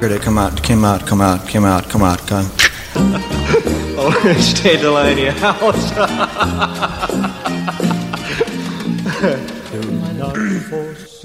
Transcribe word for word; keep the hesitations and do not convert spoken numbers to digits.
Come out, come out, come out, come out, come out, come. Oh, stay Delaney house. Do not force